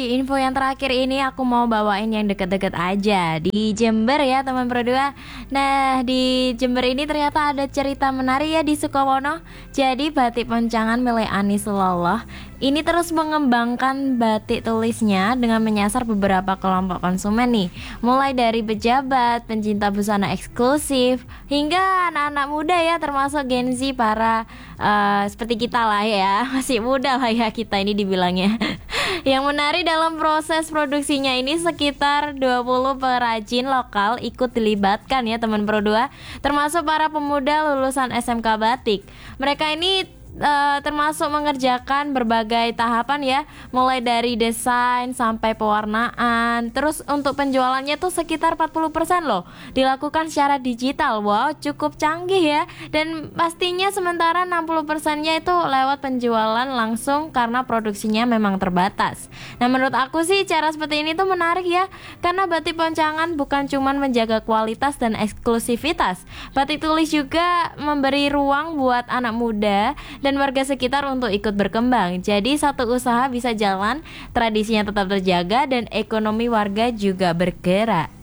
Info yang terakhir ini aku mau bawain yang deket-deket aja di Jember ya teman berdua. Nah di Jember ini ternyata ada cerita menarik ya di Sukowono. Jadi batik poncangan milik Anis Loloh ini terus mengembangkan batik tulisnya dengan menyasar beberapa kelompok konsumen nih. Mulai dari pejabat, pencinta busana eksklusif, hingga anak-anak muda ya termasuk Gen Z para seperti kita lah ya. Masih muda lah ya kita ini dibilangnya. Yang menarik dalam proses produksinya ini sekitar 20 perajin lokal ikut dilibatkan ya teman Pro 2, termasuk para pemuda lulusan SMK Batik. Mereka ini termasuk mengerjakan berbagai tahapan ya, mulai dari desain sampai pewarnaan. Terus untuk penjualannya tuh sekitar 40% loh dilakukan secara digital. Wow, cukup canggih ya. Dan pastinya sementara 60%-nya itu lewat penjualan langsung karena produksinya memang terbatas. Nah, menurut aku sih cara seperti ini tuh menarik ya, karena batik poncangan bukan cuman menjaga kualitas dan eksklusivitas. Batik tulis juga memberi ruang buat anak muda dan warga sekitar untuk ikut berkembang. Jadi satu usaha bisa jalan, tradisinya tetap terjaga dan ekonomi warga juga bergerak.